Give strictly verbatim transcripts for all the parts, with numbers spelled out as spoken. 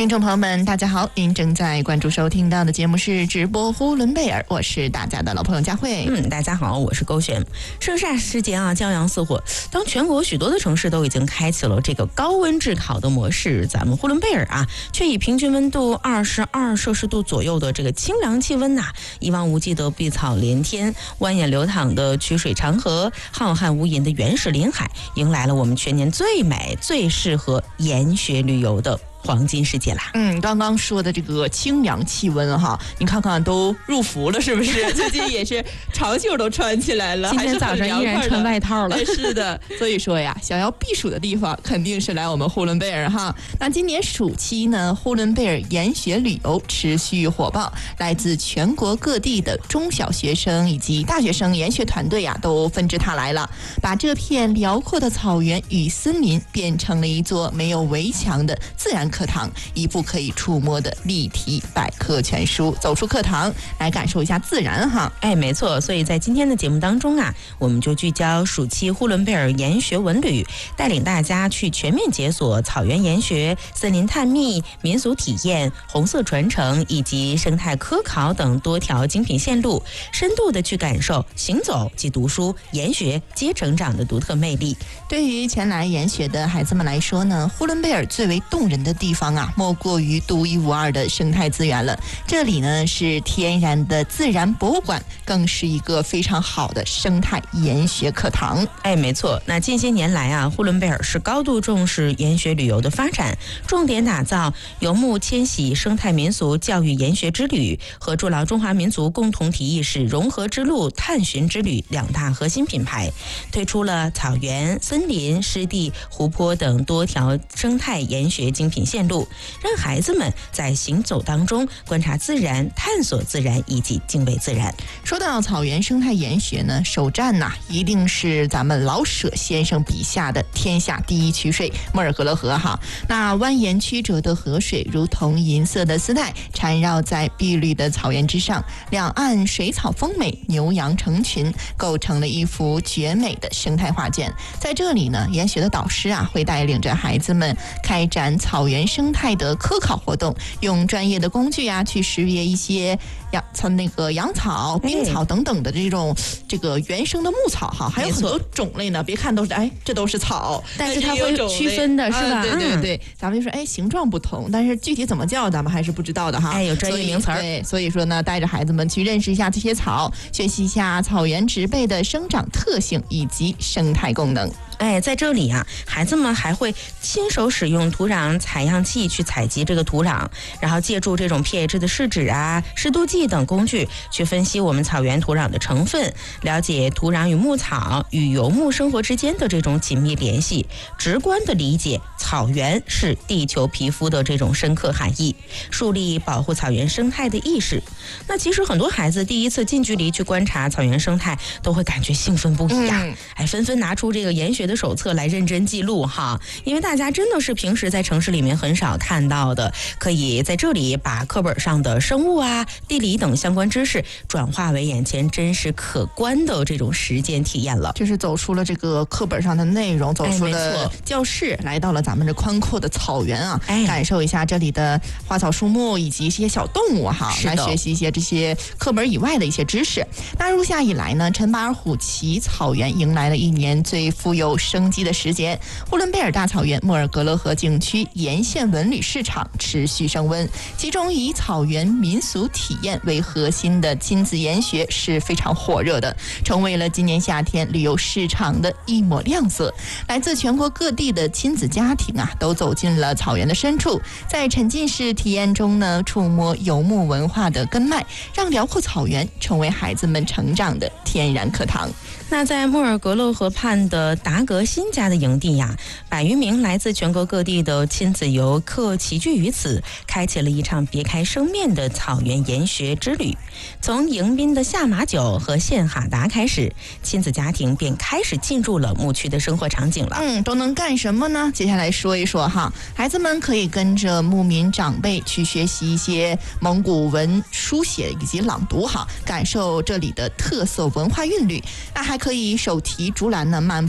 听众朋友们大家好，您正在关注收听到的节目是直播呼伦贝尔，我是大家的老朋友佳慧。 嗯，大家好，我是勾璇。盛夏时节啊，骄阳似火，当全国许多的城市都已经开启了这个高温炙烤的模式，咱们呼伦贝尔啊却以平均温度二十二摄氏度左右的这个清凉气温呐、啊，一望无际的碧草连天，蜿蜒流淌的曲水长河，浩瀚无垠的原始林海，迎来了我们全年最美最适合研学旅游的黄金世界啦。 嗯，刚刚说的这个清凉气温哈，你看看都入伏了是不是？最近也是长袖都穿起来了， 今天早上依然穿外套了。 是的，所以说呀，想要避暑的地方肯定是来我们呼伦贝尔哈。那今年暑期呢，呼伦贝尔研学旅游持续火爆，来自全国各地的中小学生以及大学生研学团队呀，都纷至沓来了，把这片辽阔的草原与森林变成了一座没有围墙的自然课堂，一部可以触摸的立体百科全书。走出课堂来感受一下自然哈。 哎，没错，所以在今天的节目当中啊，我们就聚焦暑期呼伦贝尔研学文旅，带领大家去全面解锁草原研学、森林探秘、民俗体验、红色传承以及生态科考等多条精品线路，深度的去感受行走及读书、研学皆成长的独特魅力。 对于前来研学的孩子们来说呢，呼伦贝尔最为动人的地方啊，莫过于独一无二的生态资源了。这里呢是天然的自然博物馆，更是一个非常好的生态研学课堂。 哎，没错。那近些年来啊，呼伦贝尔是高度重视研学旅游的发展，重点打造游牧迁徙生态民俗教育研学之旅和筑牢中华民族共同体意识融合之路探寻之旅两大核心品牌，推出了草原、森林、湿地、湖泊等多条生态研学精品线路，让孩子们在行走当中观察自然、探索自然以及敬畏自然。 说到草原生态研学呢，首站呐、啊、一定是咱们老舍先生笔下的天下第一曲水莫尔格勒河哈。那蜿蜒曲折的河水如同银色的丝带缠绕在碧绿的草原之上，两岸水草丰美，牛羊成群，构成了一幅绝美的生态画卷。在这里呢，研学的导师啊会带领着孩子们开展草原生态的科考活动，用专业的工具啊去识别一些养草那个养草、冰草等等的这种这个原生的牧草哈，还有很多种类呢。别看都是哎，这都是草， 但是它会区分的是吧？ 啊、对对对，咱们就说哎，形状不同，但是具体怎么叫咱们还是不知道的哈。 哎，有专业名词儿。 对，所以说呢，带着孩子们去认识一下这些草，学习一下草原植被的生长特性以及生态功能。 哎，在这里啊，孩子们还会亲手使用土壤采样器去采集这个土壤，然后借助这种 pH 的试纸啊、湿度计等工具去分析我们草原土壤的成分，了解土壤与牧草与游牧生活之间的这种紧密联系，直观的理解草原是地球皮肤的这种深刻含义，树立保护草原生态的意识。那其实很多孩子第一次近距离去观察草原生态，都会感觉兴奋不已呀、啊嗯！哎，纷纷拿出这个研学的手册来认真记录哈，因为大家真的是平时在城市里面很少看到的，可以在这里把课本上的生物啊、地理等相关知识转化为眼前真实可观的这种实践体验了。 就是走出了这个课本上的内容，走出了教室，来到了咱们这宽阔的草原啊，哎、感受一下这里的花草树木以及一些小动物哈，来学习一些这些课本以外的一些知识。那入夏以来呢，陈巴尔虎旗草原迎来了一年最富有生机的时节，呼伦贝尔大草原莫尔格勒河景区沿线文旅市场持续升温，其中以草原民俗体验为核心的亲子研学是非常火热的，成为了今年夏天旅游市场的一抹亮色。来自全国各地的亲子家庭啊，都走进了草原的深处，在沉浸式体验中呢，触摸游牧文化的根脉，让辽阔草原成为孩子们成长的天然课堂。 那在莫尔格勒河畔的达格新家的营地呀，百余名来自全国各地的亲子游客齐聚于此，开启了一场别开生面的草原研学之旅。从迎宾的下马酒和献哈达开始，亲子家庭便开始进入了牧区的生活场景了。 嗯，都能干什么呢？接下来说一说哈，孩子们可以跟着牧民长辈去学习一些蒙古文书写以及朗读哈，感受这里的特色文化韵律。那还可以手提竹篮呢，漫步在草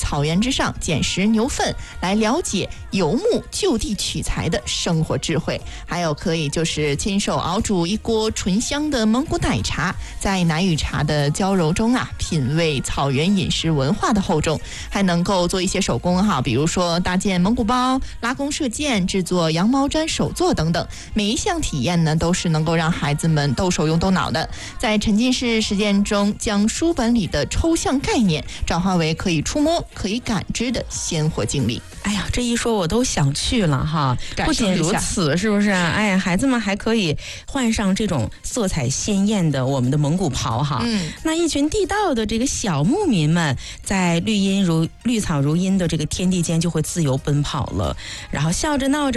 草原之上捡拾牛粪，来了解游牧就地取材的生活智慧。还有可以就是亲手熬煮一锅醇香的蒙古奶茶，在奶与茶的交融中啊，品味草原饮食文化的厚重。还能够做一些手工哈，比如说搭建蒙古包、拉弓射箭、制作羊毛毡手作等等。每一项体验呢，都是能够让孩子们动手用动脑的，在沉浸式实践中，将书本里的抽象概念转化为可以触摸、可以感知的鲜活经历。 哎呀，这一说我都想去了哈！不仅如此，是不是？哎呀，孩子们还可以换上这种色彩鲜艳的我们的蒙古袍哈。嗯，那一群地道的这个小牧民们，在绿荫如绿草如茵的这个天地间就会自由奔跑了，然后笑着闹着。